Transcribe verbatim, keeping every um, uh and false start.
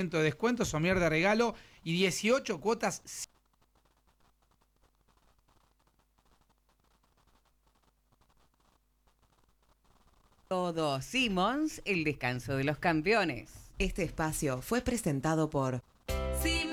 ciento de descuento, somier de regalo y dieciocho cuotas. Todo Simmons, el descanso de los campeones. Este espacio fue presentado por